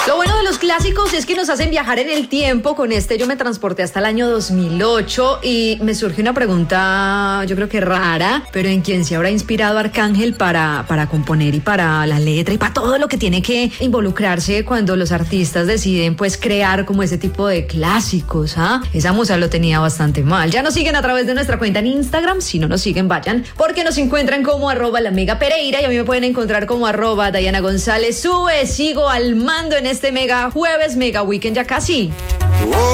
Lo bueno de los clásicos es que nos hacen viajar en el tiempo. Con este yo me transporté hasta el año 2008 y me surge una pregunta, yo creo que rara, pero ¿en quién se habrá inspirado Arcángel para componer y para la letra y para todo lo que tiene que involucrarse cuando los artistas deciden pues crear como ese tipo de clásicos? Esa musa lo tenía bastante mal. Ya nos siguen a través de nuestra cuenta en Instagram. Si no nos siguen, vayan, porque nos encuentran como @LaMegaPereira y a mí me pueden encontrar como @Diana González. Sigo al mando en este mega jueves, mega weekend ya casi.